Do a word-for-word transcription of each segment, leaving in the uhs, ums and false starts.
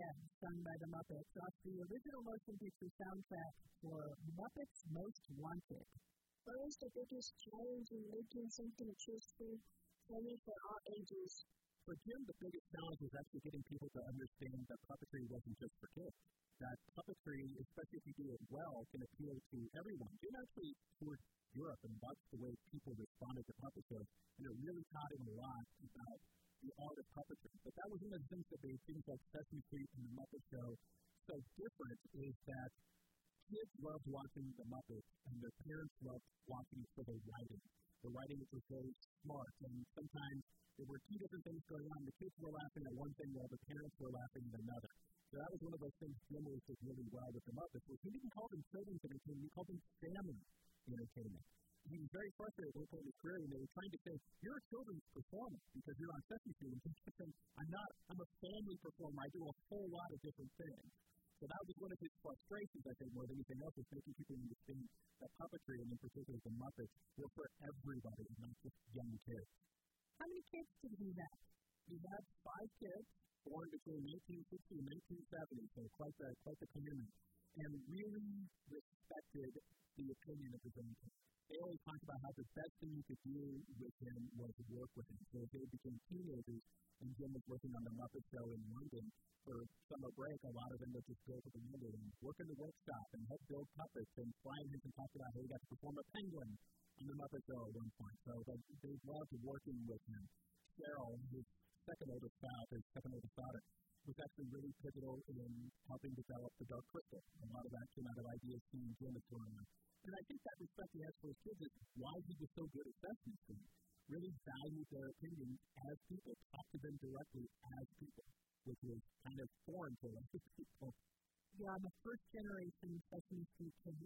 Dead, sung by the Muppets, off the original motion picture soundtrack for Muppets Most Wanted. What is the biggest challenge in making something truthful, funny for all ages? For Jim, the biggest challenge was actually getting people to understand that puppetry wasn't just for kids. That puppetry, especially if you do it well, can appeal to everyone. Jim actually toured Europe and watched the way people responded to puppet shows, and it really taught him a lot about the art of puppetry. But that was one of the things that made things like Sesame Street and the Muppet Show so different, is that kids loved watching the Muppets, and their parents loved watching it for the writing. The writing was very smart, and sometimes there were two different things going on. The kids were laughing at one thing while the parents were laughing at another. So that was one of those things Jim always did really well with the Muppets, was he didn't call them children's entertainment, he called them family entertainment. He was very frustrated at one point in his career, and they were trying to say, you're a children's performer because you're on Sesame Street. And he kept saying, I'm not, I'm a family performer. I do a whole lot of different things. So that was one of his frustrations, I think, more than anything else, was making people understand that puppetry, and in particular the Muppets, were for everybody, not just young kids. How many kids did he have? He had five kids, born between nineteen sixty and nineteen seventy, so quite the, quite the commitment, and really respected the opinion of his own kids. They always talked about how the best thing you could do with him was to work with him. So as they became teenagers, and Jim was working on the Muppet Show in London for summer break, a lot of them would just go to the London and work in the workshop and help build puppets, and Brian Henson talked about how he got to perform a penguin on the Muppet Show at one point. So they, they loved working with him. Cheryl, his second oldest child, his second oldest daughter, was actually really pivotal in helping develop the Dark Crystal. A lot of that came out of ideas he and Jim had thrown in. And I think that respect he has for his kids is why he was so good at Sesame Street. Really valued their opinions as people, talked to them directly as people, which was kind of foreign to a lot of people. Yeah, I'm a first-generation Sesame Street kid,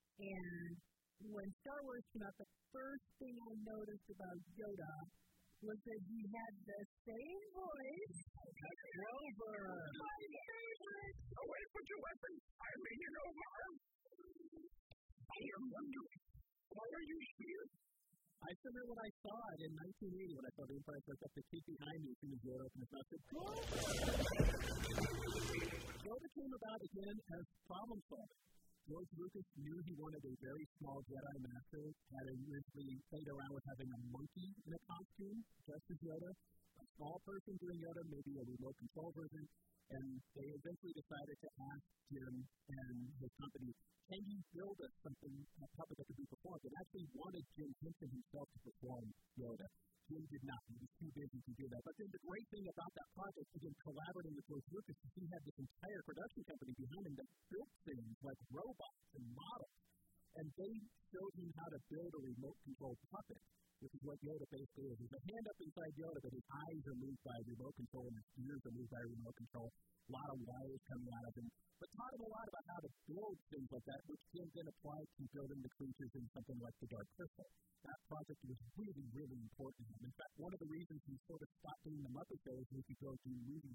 and when Star Wars came out, the first thing I noticed about Yoda was that he had the same voice as Grover. My favorite! Away with your weapons! I mean, you know, Mom. I am wondering, why are you here? I remember when I saw it in nineteen eighty, when I saw the Empire Strikes Up, the kid behind me as soon as Yoda opened his mouth said, Yoda came about again as problem solver. George Lucas knew he wanted a very small Jedi Master, had initially played around with having a monkey in a costume, just as Yoda, a small person doing Yoda, maybe a remote control version, and they eventually decided to ask Jim and his company, can you build us something, a puppet that could be performed? They actually wanted Jim Henson himself to perform Yoda. Jim did not. He was too busy to do that. But then the great thing about that project, again, collaborating with George Lucas, is he had this entire production company behind him that built things like robots and models. And they showed him how to build a remote-controlled puppet, which is what Yoda basically is. There's a hand up inside Yoda, but his eyes are moved by remote control, and his ears are moved by remote control. A lot of wires coming out of him. But taught him a lot about how to build things like that, which Jim then applied to building the creatures in something like the Dark Crystal. That project was really, really important to him. In fact, one of the reasons he sort of stopped doing the Muppet Show is he could go do movie